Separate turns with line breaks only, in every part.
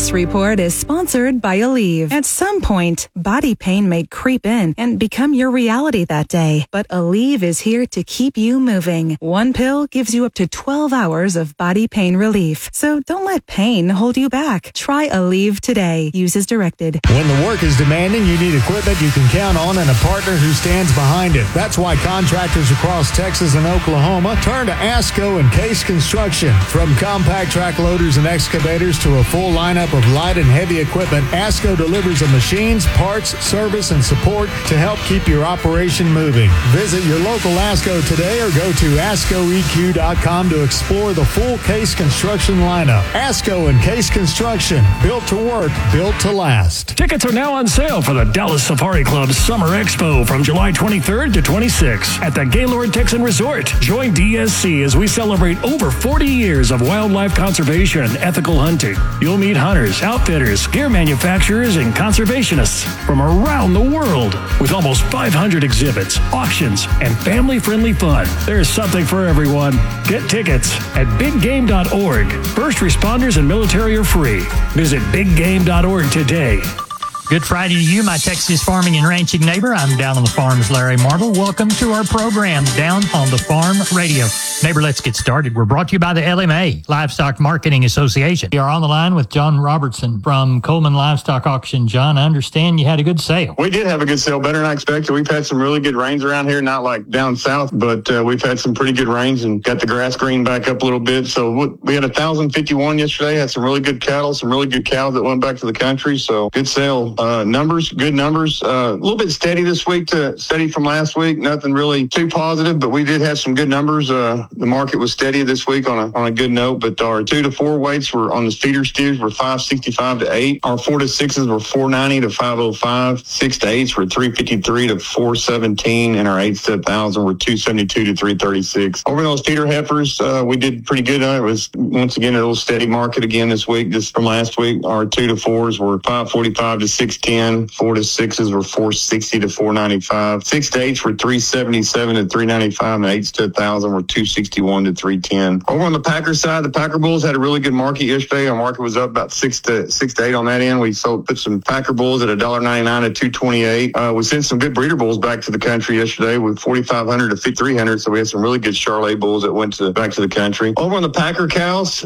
This report is sponsored by Aleve. At some point, body pain may creep in and become your reality that day. But Aleve is here to keep you moving. One pill gives you up to 12 hours of body pain relief. So don't let pain hold you back. Try Aleve today. Use as directed.
When the work is demanding, you need equipment you can count on and a partner who stands behind it. That's why contractors across Texas and Oklahoma turn to ASCO and Case Construction. From compact track loaders and excavators to a full lineup of light and heavy equipment, ASCO delivers the machines, parts, service, and support to help keep your operation moving. Visit your local ASCO today or go to ASCOEQ.com to explore the full Case Construction lineup. ASCO and Case Construction, built to work, built to last.
Tickets are now on sale for the Dallas Safari Club's Summer Expo from July 23rd to 26th at the Gaylord Texan Resort. Join DSC as we celebrate over 40 years of wildlife conservation and ethical hunting. You'll meet hunters, outfitters, gear manufacturers, and conservationists from around the world. With almost 500 exhibits, auctions, and family-friendly fun, there's something for everyone. Get tickets at biggame.org. First responders and military are free. Visit biggame.org today.
Good Friday to you, my Texas farming and ranching neighbor. I'm Down on the Farm's Larry Marble. Welcome to our program, Down on the Farm Radio. Neighbor, let's get started. We're brought to you by the LMA, Livestock Marketing Association. We are on the line with John Robertson from Coleman Livestock Auction. John, I understand you had a good sale.
We did have a good sale, better than I expected. We've had some really good rains around here, not like down south, but we've had some pretty good rains and got the grass green back up a little bit. So we had 1,051 yesterday, had some really good cattle, some really good cows that went back to the country. So good sale. Numbers, good numbers. A little bit steady this week, steady from last week. Nothing really too positive, but we did have some good numbers. The market was steady this week on a good note, but our 2 to 4 weights were on the feeder steers were 565 to 8. Our 4 to 6s were 490 to 505. 6 to 8s were 353 to 417, and our 8s to 1,000 were 272 to 336. Over those feeder heifers, we did pretty good. It was once again a little steady market again this week. Just from last week, our 2 to 4s were 545 to 610. 4 to 6s were 460 to 495. 6 to 8s were 377 to 395, and 8s to 1,000 were 261 to 310. Over on the Packer side, the Packer Bulls had a really good market yesterday. Our market was up about 6 to 8 on that end. We put some Packer Bulls at $1.99 to $2.28. We sent some good breeder bulls back to the country yesterday with 4,500 to 5,300. So we had some really good Charolais bulls that went back to the country. Over on the Packer cows,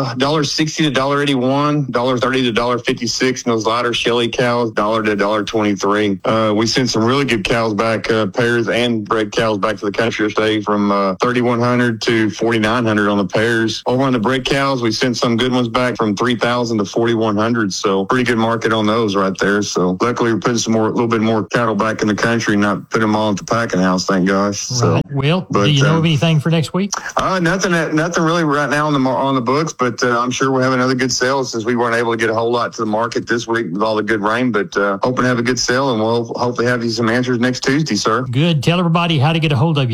$1.60 to $1.81, $1.30 to $1.56, and those lighter Shelly cows, $1 to $1.23. We sent some really good cows back, pairs and bred cows back to the country yesterday from 3,100 to 4,900 on the pairs. Over on the bred cows, we sent some good ones back from 3,000 to 4,100. So pretty good market on those right there. So luckily we're putting a little bit more cattle back in the country, not put them all at the packing house, thank gosh. So,
right. Will, do you know of anything for next week?
Nothing really right now on the books, but I'm sure we'll have another good sale since we weren't able to get a whole lot to the market this week with all the good rain. But hoping to have a good sale, and we'll hopefully have you some answers next Tuesday, sir.
Good. Tell everybody how to get a hold of you.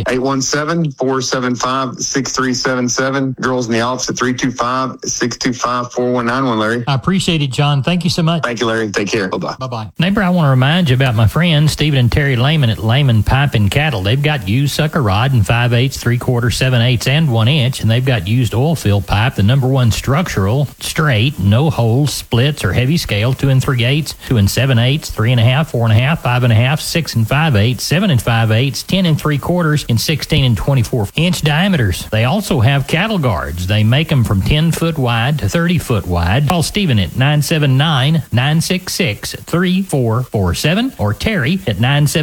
817-475-6377. Girls in the office at 325-625-4191, Larry.
I appreciate it, John. Thank you so much.
Thank you, Larry. Take care. Bye-bye.
Bye-bye. Neighbor, I want to remind you about my friends, Stephen and Terry Lehman at Lehman Pipe and Cattle. They've got used sucker rod in 5/8, 3/4, 7/8, and 1 inch, and they've got used oil field pipe, the #1 structural, straight, no holes, splits, or heavy scale, 2 3/8, 2 7/8, 3.5, 4.5, 5.5, 6 5/8, 7 5/8, 10 3/4, and 16 24 inch diameters. They also have cattle guards. They make them from 10 foot wide to 30 foot wide. Call Stephen at 979-966-3447 or Terry at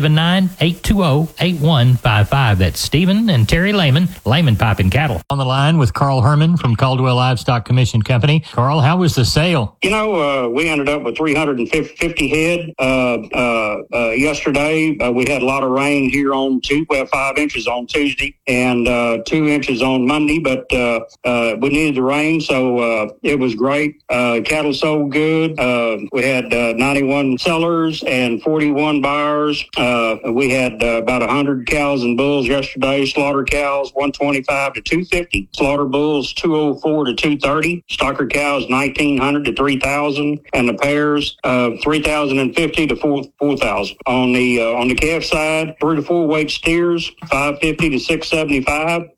979-820-8155. That's Stephen and Terry Lehman, Lehman Pipe and Cattle. On the line with Carl Herman from Caldwell Livestock Commission Company. Carl, how was the sale?
We ended up with 350 head. Yesterday, we had a lot of rain here on 5 inches on Tuesday and 2 inches on Monday, but we needed the rain, so it was great. Cattle sold good. We had 91 sellers and 41 buyers. We had about 100 cows and bulls yesterday. Slaughter cows 125 to 250. Slaughter bulls 204 to 230. Stocker cows 1,900 to 3,000, and the pairs 3,050 to 4,000. On the calf side, 3 to 4 weight steers 550 to 675.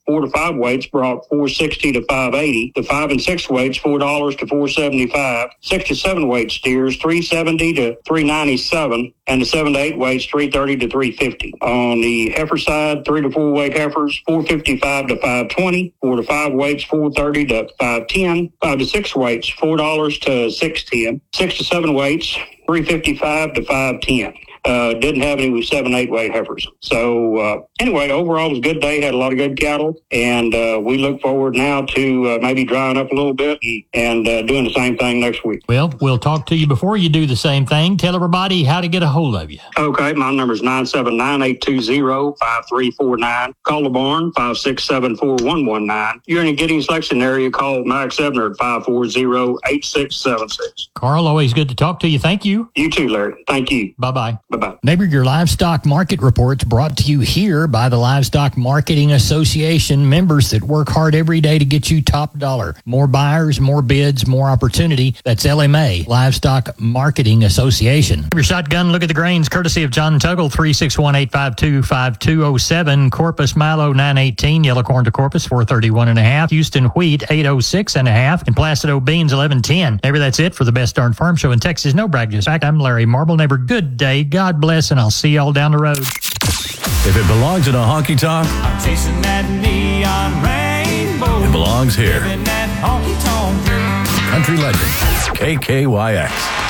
4 to 5 weights brought $4.60 to $5.80. The 5 and 6 weights, $4 to $4.75. 6 to 7 weight steers, $3.70 to $3.97. And the 7 to 8 weights, $3.30 to $3.50. On the heifer side, 3 to 4 weight heifers, $4.55 to $5.20. 4 to 5 weights, $4.30 to $5.10. 5 to 6 weights, $4 to $6.10. 6 to 7 weights, $3.55 to $5.10. Didn't have any 7, 8 weight heifers. So anyway, overall it was a good day. Had a lot of good cattle, and we look forward now to maybe drying up a little bit and doing the same thing next week.
Well, we'll talk to you before you do the same thing. Tell everybody how to get a hold of you.
Okay, my number is 979-820-5349. Call the barn, 567-4119. You're in the Giddings Lexington area, call Max Ebner at 540-8676.
Carl, always good to talk to you. Thank you.
You too, Larry. Thank you.
Bye-bye.
Bye-bye.
Neighbor, your livestock market reports brought to you here by the Livestock Marketing Association, members that work hard every day to get you top dollar. More buyers, more bids, more opportunity. That's LMA, Livestock Marketing Association. Your shotgun look at the grains, courtesy of John Tuggle, 361-852-5207. Corpus Milo, 918. Yellow corn to Corpus, 431.5. Houston wheat, 806.5. And Placido beans, 1110. Neighbor, that's it for the best darn farm show in Texas. No brag, just fact. I'm Larry Marble. Neighbor, good day. God bless, and I'll see y'all down the road.
If it belongs in a honky tonk,
I'm chasing that neon rainbow.
It belongs here.
Living that honky tonk dream.
Country legend, KKYX.